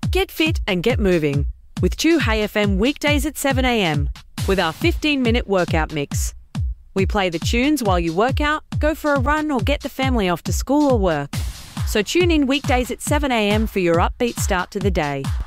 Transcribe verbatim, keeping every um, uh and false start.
Get fit and get moving with two Hey F M weekdays at seven a m with our fifteen minute workout mix. We play the tunes while you work out, go for a run or get the family off to school or work. So tune in weekdays at seven a m for your upbeat start to the day.